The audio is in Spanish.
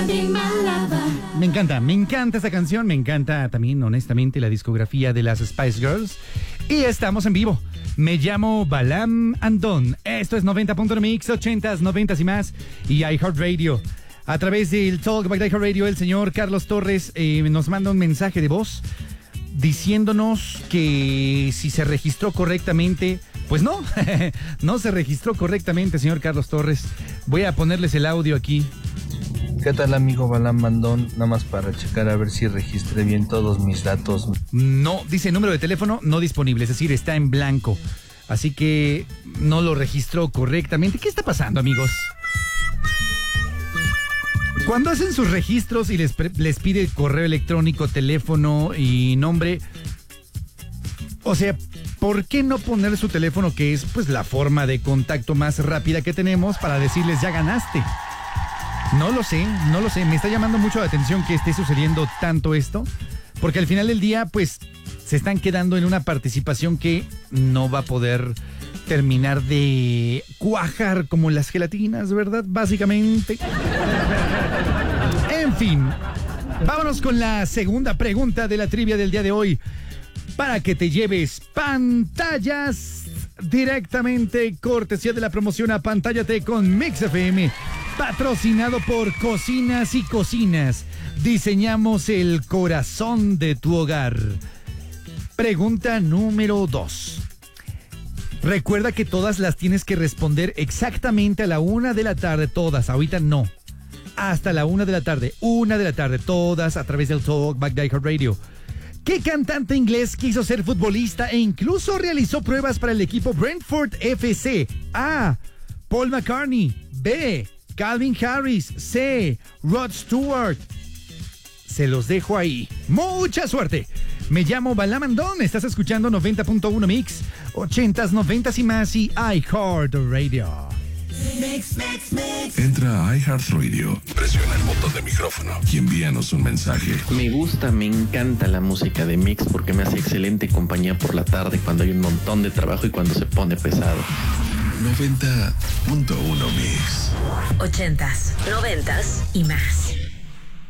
Me encanta esta canción, me encanta también, honestamente, la discografía de las Spice Girls. Y estamos en vivo. Me llamo Balam Andón. Esto es 90.1 Mix, 80s, 90s y más. Y iHeartRadio. A través del Talk by iHeartRadio, el señor Carlos Torres nos manda un mensaje de voz diciéndonos que si se registró correctamente. Pues no, no se registró correctamente, señor Carlos Torres. Voy a ponerles el audio aquí. ¿Qué tal, amigo Balam Mandón? Nada más para checar a ver si registré bien todos mis datos. No, dice número de teléfono no disponible, es decir, está en blanco. Así que no lo registró correctamente. ¿Qué está pasando, amigos? Cuando hacen sus registros y les pide correo electrónico, teléfono y nombre, o sea, ¿por qué no poner su teléfono, que es pues la forma de contacto más rápida que tenemos, para decirles ya ganaste? No lo sé. Me está llamando mucho la atención que esté sucediendo tanto esto, porque al final del día, pues, se están quedando en una participación que no va a poder terminar de cuajar como las gelatinas, ¿verdad? Básicamente. En fin, vámonos con la segunda pregunta de la trivia del día de hoy, para que te lleves pantallas directamente, cortesía de la promoción Apantállate con Mix FM. Patrocinado por Cocinas y Cocinas. Diseñamos el corazón de tu hogar. Pregunta número 2. Recuerda que todas las tienes que responder exactamente a la 1 de la tarde. Todas, ahorita no. Hasta la 1 de la tarde. 1 de la tarde, todas a través del Talk Back Radio. ¿Qué cantante inglés quiso ser futbolista e incluso realizó pruebas para el equipo Brentford FC? A. Paul McCartney. B. Calvin Harris. C. Rod Stewart. Se los dejo ahí. ¡Mucha suerte! Me llamo Balam Andón. Estás escuchando 90.1 Mix, 80s, 90s y más y iHeartRadio. Mix. Entra a iHeartRadio, presiona el botón de micrófono y envíanos un mensaje. Me encanta la música de Mix porque me hace excelente compañía por la tarde cuando hay un montón de trabajo y cuando se pone pesado. 90.1 Mix. 80s, 90s y más.